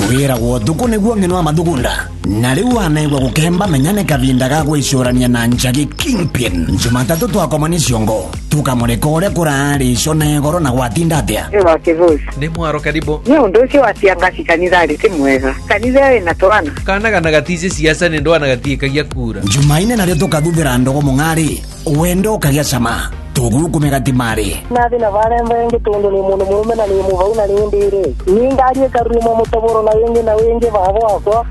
wira wotuku niguo ngino amathugunda na riu anaigwa gukemba menyane kavinda ga gwicurania na Njagi Kingpin. Jumatatu twakomani ciongo tukamurika uria kurari ico na igoro na gwatinda atia ewa kivusi ni mwaro karibu ni undu ucio watiangasi kanitha ri ti mwega kanitha ina twana kana gatice siasa ni ndo anagatiikagia kura Jumaine nario tukathubira ndogo mung'ari wendo ukagia cama tugukumegati mari nathi na varembe tundu ni mundu murume na ni muvau na ni ndire ni ngarie karuma mutaboro na wengi vavo wakwa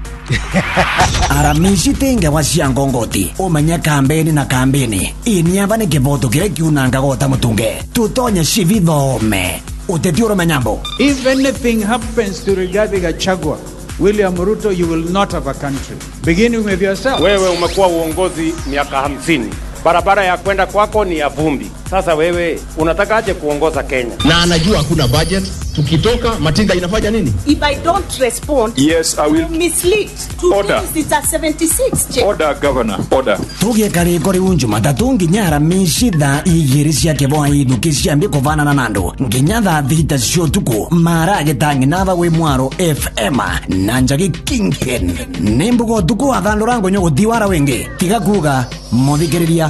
Aramisi tenge wa ciangongoti umenya kambeni na kambeni ini ava ni kivoto kire kiunanga gota mutunge tutonye civithome uteti uromanyambo. If anything happens to Rigathi Gachagua, William Ruto, you will not have a country. Beginning with yourself. Wewe umekuwa uongozi miaka 50. Barabara ya kwenda kwako ni ya vumbi. Sasa wewe unataka aje kuongoza Kenya? Na anajua hakuna budget. Tukitoka Matinga inafanya nini? If I don't respond, yes, I will mislead. Order. It's a 76. Order, Governor. Order. Tugie kariko riu Jumatatu nginya Aramisi thaa igiri cia kivoa ithuki ciambie kuvana na nandu nginya thaa thita cia utuku marage tangi nava wi Mwaro FM na Njagi Kingpin ni mbuga utuku athandura ngonyo gutiwara wingi tiga kuga muthikiriria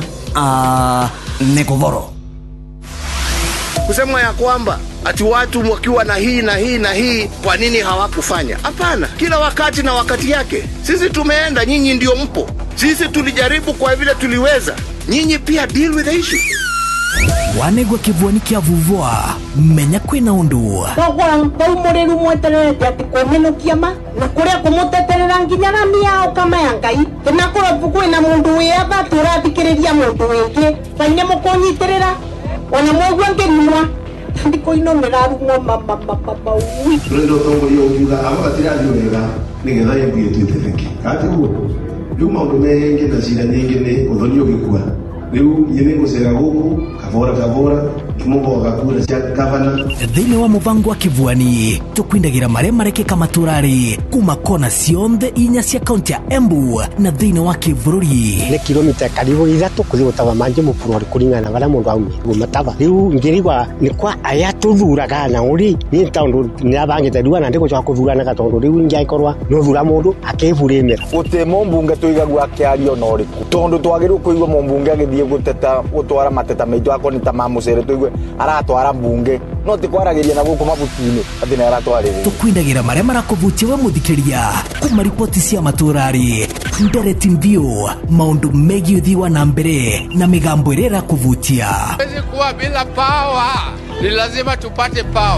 ni kuvoro kusema ya kwamba ati watu wakiwa na hii na hii na hii kwa nini hawakufanya? Hapana, kila wakati na wakati yake. Sisi tumeenda, nyinyi ndio mpo. Sisi tulijaribu kwa vile tuliweza, nyinyi pia deal with the issue. wanegwa kivuani kia vuvua menya kwina undu kwa umuriru mwetererete ati kumenukia ma na kuria kumuteterera nginya na miao kama ya Ngai tena kurabu kwina mundu wiatha turathikiriria mundu wingi kaine mukunyitirira wana mwegwa ngirimwa ndiko ino mirarungwa mama ndo tongo yo uga aba tiradi wega nigetha yambie twitetheki ati ugo riu maundu mengi na cira nyingi ni uthonio gikua riu nyene ngocera guku kavora kimogoga kura cia gavana thini wa mubango wa kivuani tukwindagira maria marekeka maturari kuma kona cionthe inya cia kaunti ya Embu na thini wa Kivururi ni kilomita karibu 3 kuthi gutava manje mupurori kuringana varia mundu aumi gumatava riu ngirigwa ni kwa aya tuthuraga na uri ni taundu ni abangite riu na ndiko cyo kuthurana gatondu riu ngaikorwa no thura mundu akivurimira gute mumbunge tuigagwa akiario no riku tondu twagiru kuigwa mumbunge agithie guteta gutwara mateta meitu akoni ta mamucere tuigwe aratwara mbunge no tikwaragiria na guku mabutini athi na aratwarire tukwindagira maria marakuvutia we muthikiria kuma ripoti cia maturari mbere timbio maundu megi uthiwa na mbere na migambo irera kuvutia hawezi kuwa bila power ni lazima tupate power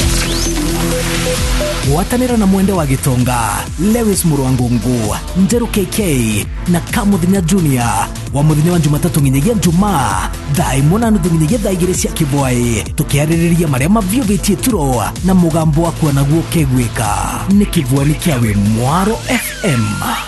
watanira na mwende wa Gitonga Lewis Murwangungu Njeru KK na Kamuthinya Junior wa muthenya wa Jumatatu nginyagia Jumaa daimona nuthinyagia thaigire cia kibwai tukiaririria maria mavyuvitie turo na mugambo wa kuona guo kegwika ni kibwani kiawe Mwaro FM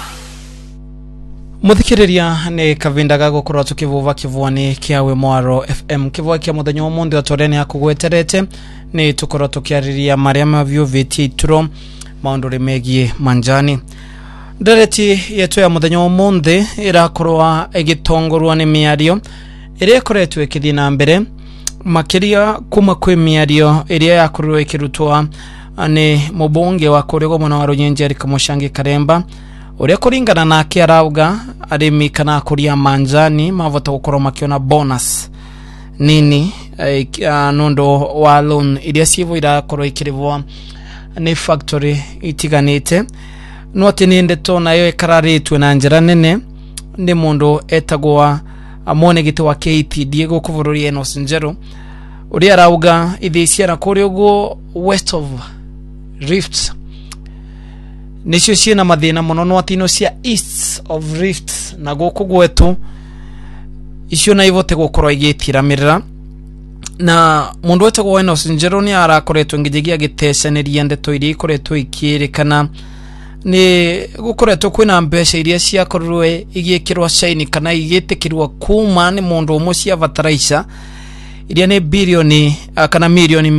muthikiriria ni kavinda ga gukorwa tukivuva kivuani kiawe Mwaro FM kivua kia muthenya wa mundi atorene akugweterete ni tukorwa tukiariria maria mavyuvitie turo maundu megie manjani ndereti yetu ya muthenya wa mundi irakorwa igitongorwa ni miario iria koretwe kithii na mbere makiria kuma kwi miario iria yakorwa ikirutwa ni mubunge wa Kurego mwana wa Runyenjeri Kamushangi Karemba uria kuringana na kiarauga arimi kana kuria manjani mavota gukorwa makiona bonus nini nondo wa loan iria sivo irakorwa ikirivwa ni factory itiganite no ati ni ndeto nayo ikararitwe na njira nene ni mundu etagwa amone gite wa KTD gukuvururi Enos Njeru uria arauga ithisia na kuri ugo west of Rift nicio ciena mathina muno no atino cia east of Rift na guku gwetu icio na ivote gukorwa igitiramirira na mundu etagwa Enos Njeru ni arakoretwo ngijigia gitecaniria ndeto iria ikoretwo ikirikana ni gukoretwo kwina mbeca iria ciakorwe igikirwa shaini kana igitikirwa kuma ni mundu umwe cia fertilizer iria ni bilioni kana milioni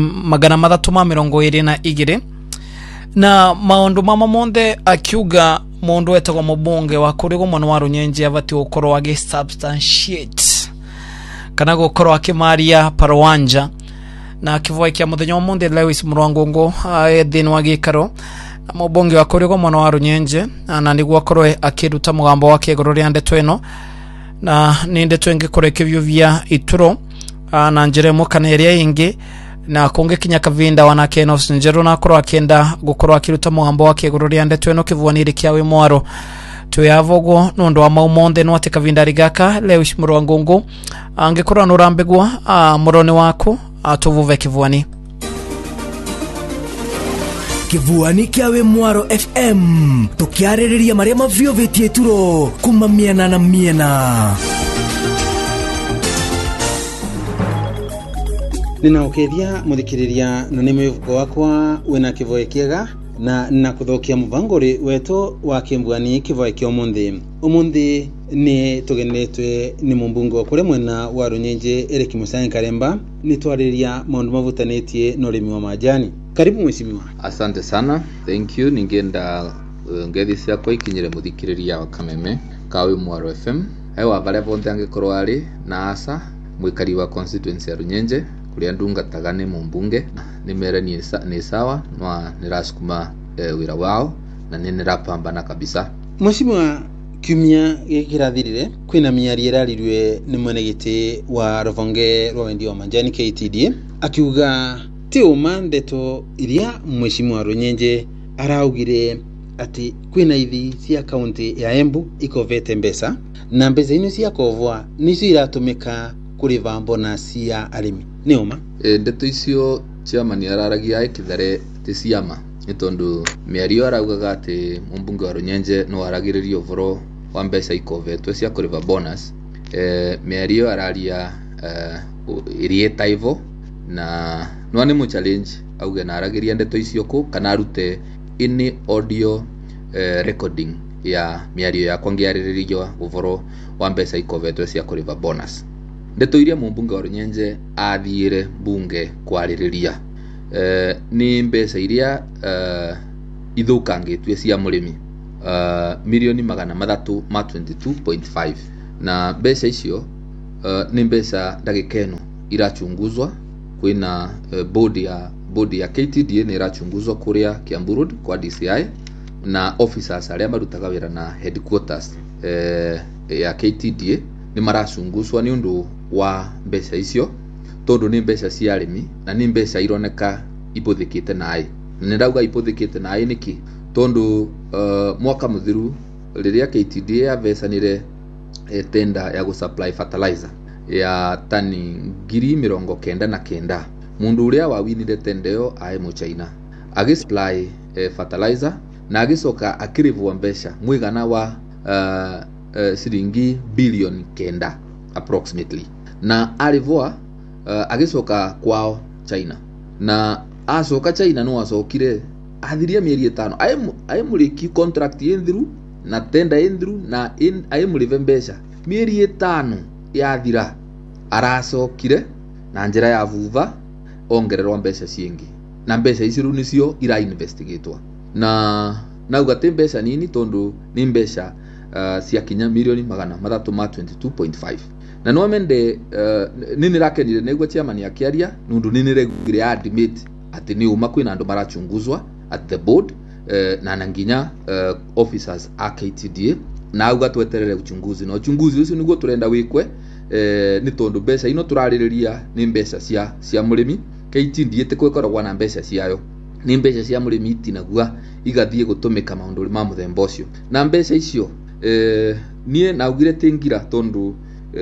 322 na maundu mama monde akiuga mundu etagwa mubunge wa Kurego mwana wa Runyenje avati ukorwa agi substantiate kana gukorwa akimaria parwanja na kivoi kia muthenya wa monde Lewis Murwangungu thini wa gikaro mubonge wa kuri kwa mwana wa Runyenje na niguo akorwe akiruta mugambo wake iguru ria ndeto ino na ni ndeto ingikore kivyo vya Ituro na njiremo kana area ingi na konge kinya kavinda wanake no sinjero na akorwa akenda gukorwa akiruta mugambo wake iguru ria ndeto ino kivwanire kiawe mwaro tuyavogo nondo wa maumonde no ate kavinda rigaka leo ishimuro wa ngungu angikorwa nurambegwa murone wako atuvuve kivwani Kivuani kiawe Mwaro FM tukiaririria maria mavyo vetie Ituro kuma miena na miena. Ninaukethia muthikiriria na ni mwivuko wakwa wina kivoe kiega na nakuthokia muvanguri wetu wa kimbwani kivoe kio umundi ni tugenetwe ni mumbunge wa kule mwena wa Runyenje Eric Musaini Karemba ni twariria maundu mavutanetie na urimi wa majani. Karibu mheshimiwa. Asante sana. Thank you. Ningenda ngethisia kwa ikinyire muthikiriria wa Kameme kawe Mwaro FM. Hewa vale vonte angekorwo ari na asa mwikari wa constituency ya Runyenje kuria ndungataga ni mumbunge nimere ni sawa na nirasukuma wira wao na nirapambana kabisa. Mheshimiwa, kiumia gikirathirire kwina miari irarirwe ni mwenegiti wa ruvonge rwa wendia wa majani KTDA akiuga tiuma ndeto iria mheshimiwa Runyenje araugire ati kwina ithi cia county ya Embu ikovete mbesa na mbesa ino cia kovwa nicio iratumika kuriva bonus ya arimi niuma. Ndeto icio chairman araragia ikithare ti ciama nitondu miario araugaga ati mumbunge wa Runyenje no aragiririo ovoro wa mbesa ikovetwe cia kuriva bonus. Miario araria irieta ivo na no ni mu challenge auge na aragiria ndeto icio ku kana arute ini audio recording ya miario ya kongiariririo uvoro wa mbesa ikovetwe cia kuriva bonus. Ndeto iria mumbunge wa Runyenje athire bunge kwaririria ni mbesa iria ithukangitwe cia murimi milioni 322.5 na mbesa icio ni mbesa ndagikeno irachunguzwa kwina bodi ya KTDA ni irachunguzwa kuria Kiambu Road kwa DCI na officers aria marutaga wira na headquarters ya KTDA ni marachunguzwa ni undu wa mbesa icio tondu ni mbesa cia arimi na ni mbesa ironeka iputhikite nae. Nirauga iputhikite nae niki tondu mwaka muthiru riria KTDA avesanire tenda ya gusupply fertilizer ya tani 99,000 mundu uria wawinire tendeo ae mu China agisupply fertilizer na agisoka akirivwa mbesha mwigana wa siringi bilioni 9 approximately na arivwa agisoka kwao China na asoka China no asokire athiria mieri 5 ae muliki contract yendru na tenda yendru na ae mulive mbesha mieri 5 yathira arasokire na njira ya vuva ongererwa mbesha ciengi na mbesha ici ru nicio ira investigatwa na ugate mbesha nini tondu ni mbesha cia kinya milioni 322.5 na no mende nini rakenire negwa chairman ya kiaria nundu nini regire admit ati ni uma kwina andu marachunguzwa at the board na nanginya officers AKTDA na ugatweterere uchunguzi na uchunguzi ucio niguo turenda wikwe ni tondu mbesha ino turaririria ni mbesha cia murimi KTDA tekwekoragwa na mbesha ciayo ni mbesha cia murimi itinagua igathie gutumika maundu ma muthemba ucio na mbesha icio nie naugire tingira tondu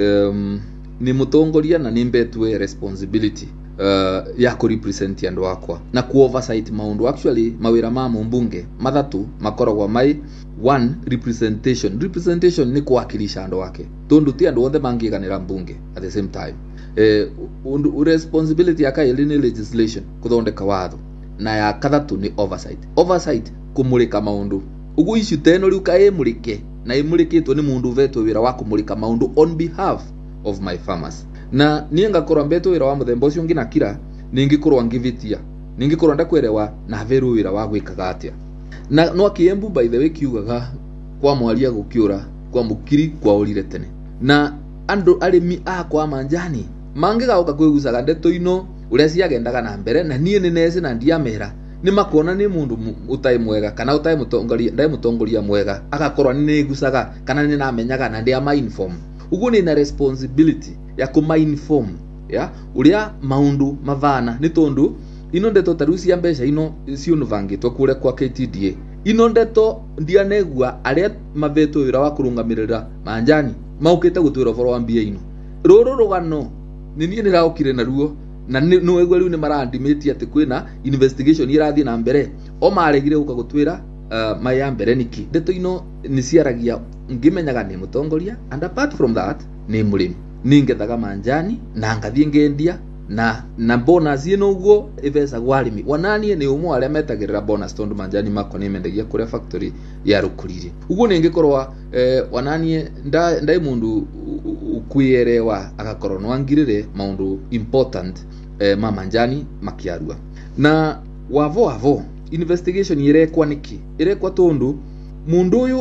ni mutongoria na ni mbetwe responsibility ya ku represent andu akwa na ku oversight maundu. Actually mawira ma mumbunge mathatu makoragwa mai one representation ni kuwakilisha andu wake tondu ti andu othe mangiganira mbunge at the same time responsibility ya kaili ni legislation kuthondeka watho na ya kathatu ni oversight kumulika maundu ugu issue teno riu kae mulike na imulikitwo ni mundu vetwe wira wa kumulika maundu on behalf of my farmers na nienga korwa mbeto wira wa muthemba ucio ngina kira ningikorwa ngivitia ningikorwa ndakwerewa na veru wira wa gwikaga atia na no Kiembu by the way kiugaga kwa mwaria gukiura kwa mukiri kwa urire tene na andu arimi akwa manjani mangiga uka kwigucaga ndeto ino uria ciagendaga na mbere na nie ni nese na ndiamera ni makona ni mundu utai mwega kana utai mutongoria ndai mutongoria mwega agakorwa ni gusaga kana ni namenyaga na ndia ma inform ugu ni na responsibility ya kuma inform ya uria maundu mavana ni tondu ino ndeto tarucia mbeca ino ciunuvangitwo kure kwa KTDA ino ndeto ndia negua aria maveto wira wa kurungamirira manjani maukite gutwira voro wa mbia ino roro rugano ni nie niraukire naruo na no egwa riu ni marandimiti ati kwina investigation irathie na mbere o maregire uka gutwira maya mbere niki ndeto ino ni ciaragia ngimenyaga ni mutongoria and apart from that ni murimi ningethaga manjani na ngathie ngendia na bonus ino ugo ivesa gwarimi wananie ni umwe aria metagirira bonus tondu manjani mako ni mendagia kuria factory ya rukurire ugo ningikorwa wananie ndai mundu ukwiyerewa agakorwo no angirire maundu important ma manjani makiarua na wavo investigation irekwa niki irekwa tondu mundu uyu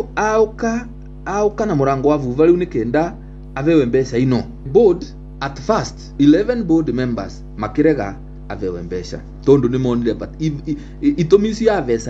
auka na murango wa vuva riu nikenda avewe mbeca ino board at first 11 board members makirega avewe mbeca tondu ni monire but itomisi ya vesa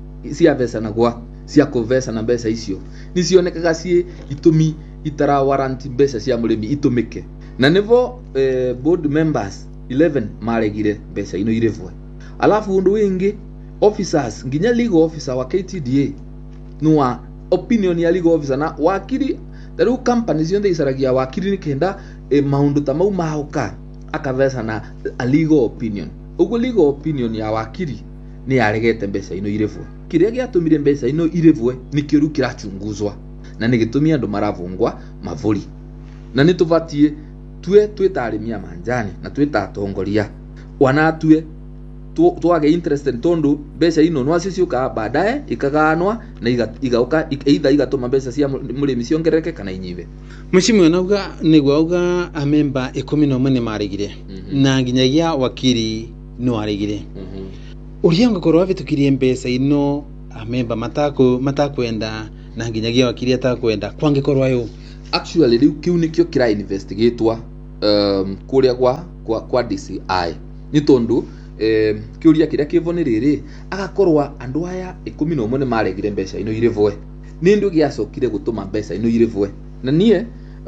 nagwa cia kuvesa na mbeca icio ni cionekaga cie itumi itara warrant mbeca cia murimi itumike na nivo board members 11 maregire mbeca ino irevwe alafu undu wingi officers nginya legal officer wa KTDA nuwa opinion ya legal officer na wakiri daru companies yonde isaragia wakiri ni kenda maundu ta mau mahauka akavesa na a legal opinion ugo legal opinion ya wakiri ni yaregete mbeca ino irevwe kiria giatumire mbeca ino irevwe ni kiru kirachunguzwa na nigitumia andu maravungwa mavuri na nituvatie twitarimia manjani na twitatongoria wanatue twage interested tondu mbeca ino no aciciuka baadaye ikaganwa na igauka either igatuma mbeca cia murimi ciongereke kana inyive mushimwe nauga nigwa auga amemba 11 ni maregire na nginyagia wakiri no aregire uria ngokorwa vitukirie mbeca ino amemba matakwenda na nginyagia wakiri atakwenda kwangikorwa ayo actually riu kiu nikio kira investigatewa kuria kwa DCI ni tondu kiuria kiria kivoni riri agakorwa andu aya 11 ni maregire mbeca ino irevwe ni ndu giacokire gutuma mbeca ino irevwe na nie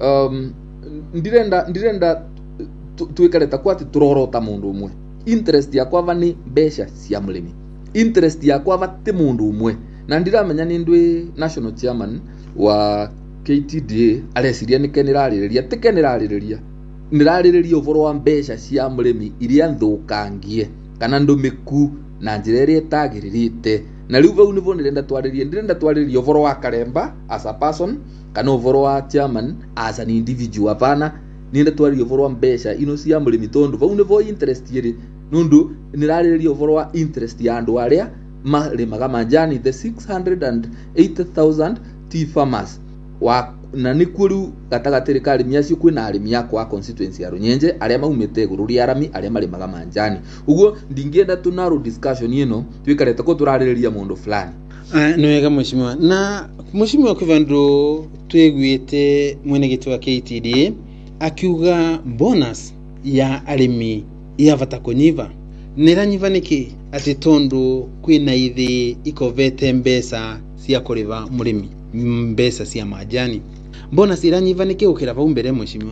ndirenda twikareta kwati turorota mundu umwe interest yakwa vani mbeca cia murimi interest yakwa vati mundu umwe na ndiramenya ni ndwi national chairman wa KTDA areciria nikeniraririria niraririria uvoro wa mbeca cia murimi iria nthukangie kana ndumiku na njira iria itagiririte na riu vau nivo ndirenda twaririe uvoro wa Karemba as a person kana uvoro wa chairman as an individual vana ninde twaririe uvoro wa mbeca ino cia murimi tondu vau nivo interest iri nundu niraririria uvoro wa interest ya andu aria marimaga manjani the 680,000 tea farmers wa na nikuru gatagatiri ka arimi acio kwina arimi yakwa constituency ya Runyenje aria maumite gururi arami aria marimaga manjani uguo ndingienda tunaro discussion ino twikareta ko turaririria mundu fulani no wega mushimwa na mushimwa kuvandro twegwite mwenegeti wa KTDA akiuga bonus ya arimi yavata kunyiva niranyiva niki ati tondu kwina ithi ikovete mbeca cia kuriva murimi mbeca cia majani bonus iranyiva niki ukira vau mbere mushimwa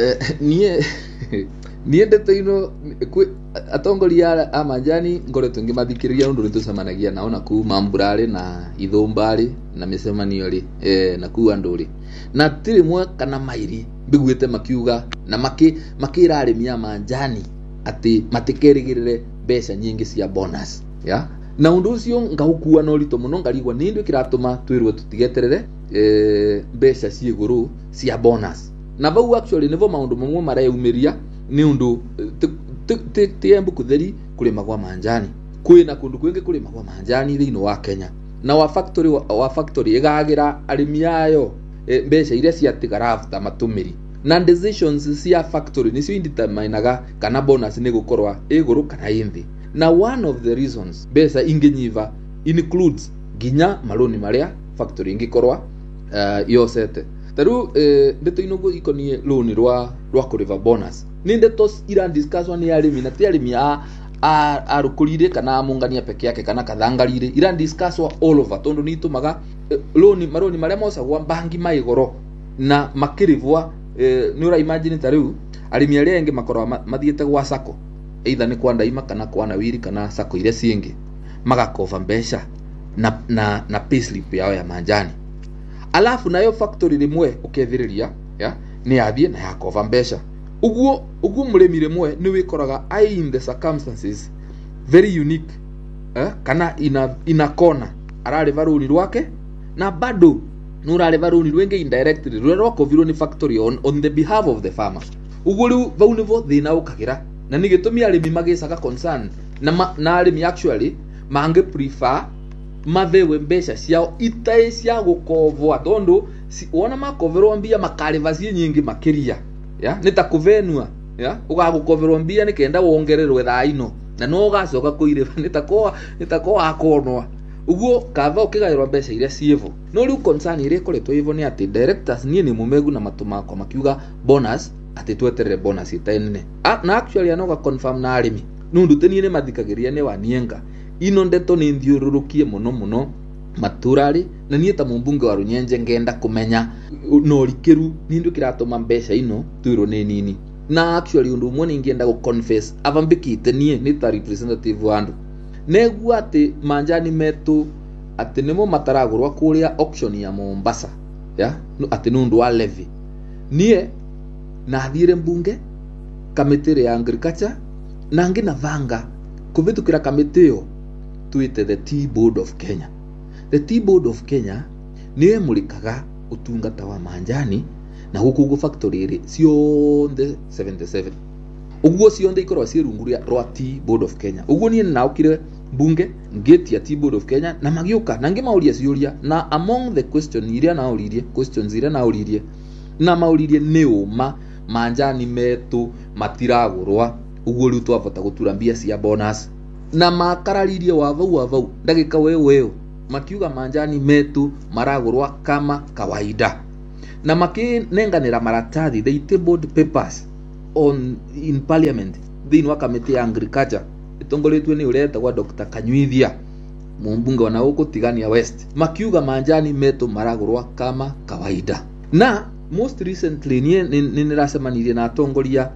nie ndeto ino atongoria a manjani ngoretwo ngimathikiriria nundu nitucemanagia nao na ku mamburari na ithumbari na micemanio ri na ku anduri na tiri mwe kana mairi mbiguite makiuga na makira arimi a manjani ati matikerigirire mbeca nyingi cia bonus ya na undu ucio ngaukua no rito muno ngarigwa ni ndu kiratuma twirwe tutigeterere mbeca cia iguru cia bonus na bau actually nivo maundu mamwe marayumiria ni undu tiembu kutheri kulima kwa manjani kwina kundu kwingi kulima kwa manjani thiini wa Kenya na wa factory igagira arimi ayo mbeca iria ciatigara after matumiri na decisions cia factory nicio indeterminaga kana bonus ni gukorwa iguru kana inthi na one of the reasons mbeca inginyiva includes ginya maroni maria factory ingikorwa yosete taru ndeto inogo ikonie loan rwa kuriva bonus ni ndeto ira discusswa ni arimi na ti arimi arukurire kana amungania peke yake kana kathangarire ira discusswa all over tondu ni tumaga maroni maria mosagwa bangi maigoro na makirivwa ni ura imagine tariu arimi aria engi makorwa mathiete gwa sako either ni kwa ndaima kana kwa nawiri kana sako ile ciengi magakova mbeca na payslip yao ya manjani alafu nayo factory rimwe ukethiriria ya ni athie na yakova mbeca uguo murimi rimwe ni wikoraga in the circumstances very unique kana ina kona arareva runi rwake na bado nurareva runi rwenge indirectly rwero kovirwo ni factory on the behalf of the farmer uguo riu vau nivo thina ukagira na ni gitumi arimi magicaga concern na arimi actually mange prefer mathewe mbeca ciao itai cia gukovwa tondu wona makoverwo mbia makarivacie nyingi makiria ya nitakuvenua ya ugagukoverwo mbia nikenda wongererwe thaino na no gacoka kuireva nitakoa akonwa uguo kava ukigairwa mbeca iria cievo no riu concern iria koretwo ivo ni ati directors nie ni mumegu na matumako makiuga bonus ati tweterere bonus itaine na actually anoga confirm na arimi nundu tenie ni mathikagiria ni wanienga ino ndeto ni nthiururukie muno maturari na nie ta mumbunge wa Runyenje ngenda kumenya no rikiru ni ndu kiratuma mbeca ino twiro ni nini na actually undu mwe ningienda go confess avambikite nie ni ta representative wandu negu ati manjani metu ati nimo mataragurwa kuria auction ya Mombasa ya ati nundu wa levy nie na thire mbunge kamiti ya agriculture na ngina vanga kuvitukira kamiti yo tuite the Tea Board of Kenya. The Tea Board of Kenya niwe mulikaga utungata wa manjani na huku factory iri cionthe 77 uguo cionthe ikorwa cirunguria rwa Tea Board of Kenya uguo ni naukire bunge ngeti ya Tea Board of Kenya na magiuka na ngimauria ciuria na among the questions iria nauririe na mauririe ni uma manjani metu matiragurwa uguo riu twavota gutura mbia cia bonus na makararirie wavau ndagika wewe makiuga manjani metu maragurwa kama kawaida na makinenganira maratathi they tabled papers in parliament thini wa kamiti ya agriculture itongoretwe ni ureta kwa Dr. Kanyuithia mumbunge wa nauko Tigania West makiuga manjani metu maragurwa kama kawaida na most recently ni nirasemanirie na atongoria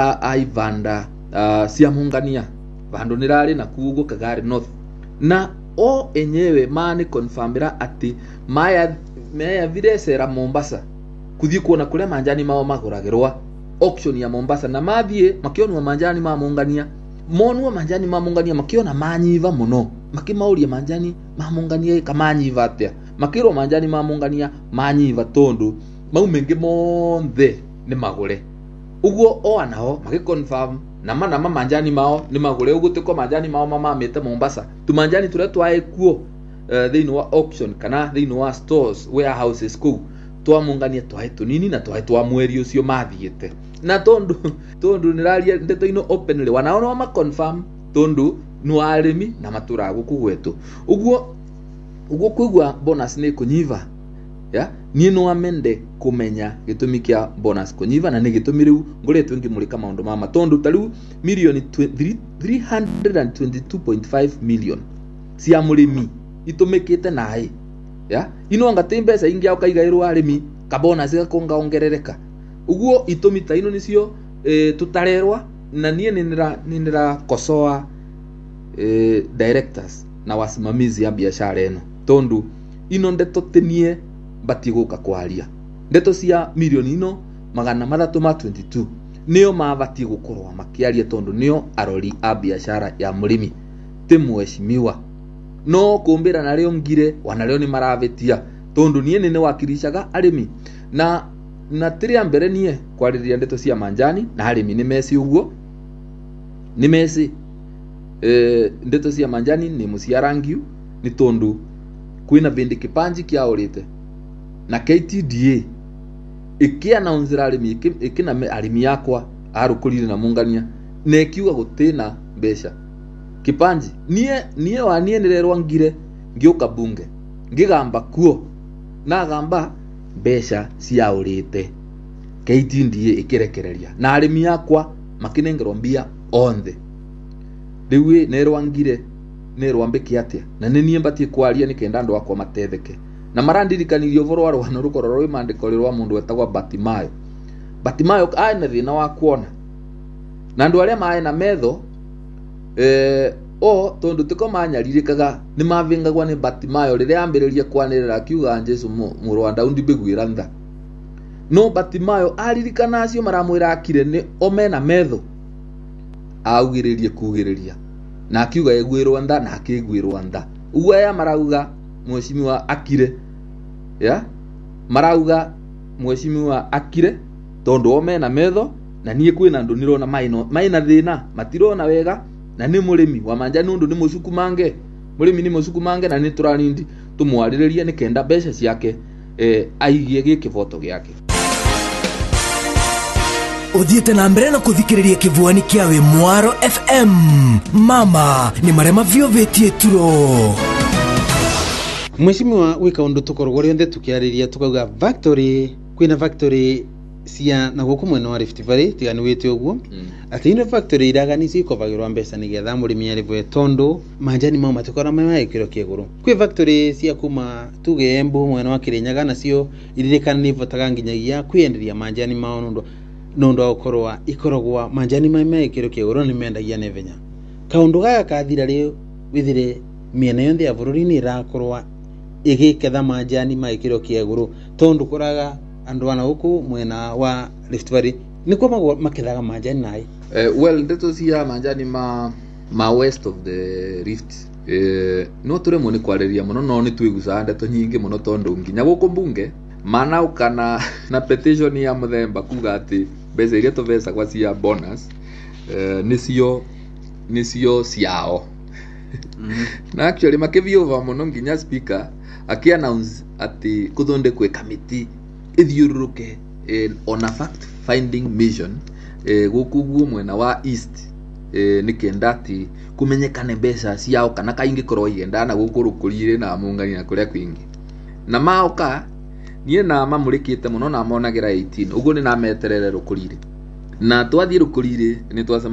Ivanda siamungania vandu nirari na kuugo Kagari North na o enyewe mani confirmira ati maya viresera Mombasa kuthii kuona kuria manjani mao maguragirwa auction ya Mombasa na mathie makionwa manjani mamungania monwa manjani mamungania makiona manyiva muno makimauria manjani mamungania kamanyiva atia makiro manjani mamungania manyiva tondu mau mengi monthe ni magure uguo o anao magiconfirm na manjani mao ni magure uguo tiko manjani mao mamamite Mombasa tu manjani turia twaekuo thini wa auction kana thini wa stores warehouses ku twamungania twae tunini na twae twa mweri ucio mathiete na tondu niraria ndeto ino openly wanaona ma confirm tondu no arimi na maturagu kugwetu uguo kuigwa bonus ni kunyiva ya ni no amende kumenya gitumi kia bonus kunyiva na ni gitumi riu ngoretwe ngimulika maundu mama tondu tariu milioni 322.5 million cia murimi itumikite nae ya ino ngate mbeca ingi au kaigairwo arimi ka bonus gakonga ongerereka uguo itumita ino nicio tutarerwa na nie ninira kosoa directors na wasimamizi ya biashara eno tondu ino ndeto tenie batiguka kwaria ndeto cia milioni ino 322 nio mabati gukorwa makiaria tondu nio arori a biashara ya murimi ti mweshimiwa no kumbira na rio ngire wanareo ni maravetia tondu nie nene wakirishaga arimi na tiria mbere nie kwariria ndeto cia manjani na arimi ni mesi uguo ni mesi ndeto cia manjani ni musiarangiu ni tondu kwina vindi kipanji kia orite na KTDA ikiannounce arimi ikina arimi yakwa arukurire na mungania na ikiuga gutina mbeca kipanji nie wanie nirerwa ngire ngiuka bunge ngigamba kuo na gamba mbeca cia urite KTDA ikirekereria na arimi yakwa makinengerwa mbia onthe riu nerwangire nerwambike atia na nini mbatie kwaria nikenda andu akwa matetheke na marandirikanirio voro rwano rukoro rwi mandiko rwa mundu wetagwa Batimayo aina thina wa kuona na andu aria maena metho tondu tiko manyaririkaga ni mavingagwa ni Batimayo riria ambiriria kwanirira akiuga Jesu muru wa Daudi mbigwira ntha no Batimayo aririkana acio maramwira akire ni omena metho augiririe kugiriria na akiuga egwirwo ntha na akigwirwo ntha uwe ya marauga mweshimiwa akire ya marauga mweshimiwa akire tondu omena metho na nie kwina ndu nirona maina thina matirona wega na ni murimi wa manjani nundu ni musukumange murimi ni musukumange na ni turanindi tumwariririe ni kenda besha ciake aigie gikivoto giake uthiete na mbere na kuthikiriria kivuani kiawe Mwaro FM mama ni marema vyovetie turo mweshimiwa wika undu tukorwo rionthe tukiariria tukauga factory kwina factory cia na guku mwena wa Rift Valley tigani wete uguo ati ino factory iragani cikovagirwa mbeca nigetha murimi arivwe tondu manjani mau matukora maikiro kieguru kwi factory cia kuma tuge Embu mwena wa Kirinyaga nacio iririkana ni votaga nginyagia kwienderia manjani mao nundu akorwa ikorogwa manjani maikiro kieguru ni mendagia nevenya kaundu gaka kathira riu withire miena yonthe ya bururi ni irakorwa igiketha manjani maikiro kieguru tondu kuraga andu ana huku mwena wa Rift Valley nikuwa makethaga manjani nai well ndeto cia manjani ma west of the Rift no turemwo ni kwariria muno no ni twiguca ndeto nyingi muno tondu nginya guku mbunge manaukana na petition ya muthemba kuga ati mbeca iria tuvesa kwa cia bonus nicio ciao na actually makiviova muno nginya speaker aki-announce ati kuthondekwe committee ithiururuke on a fact finding mission guku guo mwena wa east nikenda ati kumenyekane mbeca ciao kana kaingi korwo igenda na guku rukurire na mungani na kuria kwingi na maoka nie na mamurikite muno na monagira 18 uguo ni na meterere rukurire na twathie rukurire ni twasema